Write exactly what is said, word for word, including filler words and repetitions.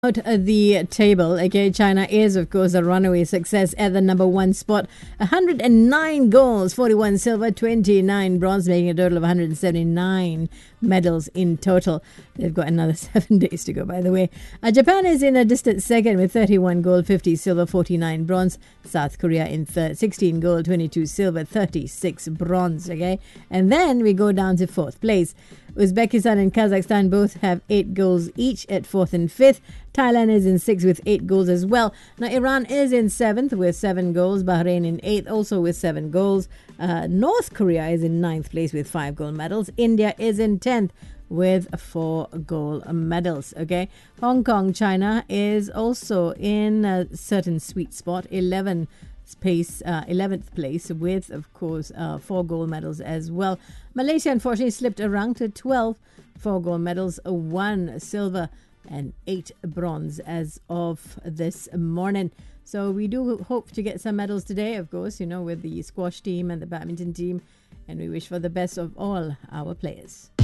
Out at the table, okay, China is, of course, a runaway success at the number one spot. one hundred nine goals, forty-one silver, twenty-nine bronze, making a total of one hundred seventy-nine medals in total. They've got another seven days to go, by the way. Uh, Japan is in a distant second with thirty-one gold, fifty silver, forty-nine bronze. South Korea in third, sixteen gold, twenty-two silver, thirty-six bronze, okay? And then we go down to fourth place. Uzbekistan and Kazakhstan both have eight goals each at fourth and fifth. Thailand is in sixth with eight goals as well. Now, Iran is in seventh with seven goals. Bahrain in eighth also with seven goals. Uh, North Korea is in ninth place with five gold medals. India is in tenth with four gold medals. Okay, Hong Kong, China is also in a certain sweet spot, eleven place, uh, eleventh place with, of course, uh, four gold medals as well. Malaysia unfortunately slipped a rank to twelve, four gold medals, one silver and eight bronze as of this morning. So we do hope to get some medals today, of course, you know, with the squash team and the badminton team, and we wish for the best of all our players.